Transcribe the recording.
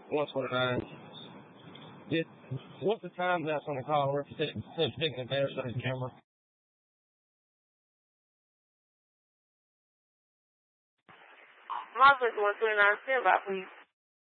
129. Just, what's the time that's on the call? We're sticking the bear on the camera. Moscow 129, stand by, please.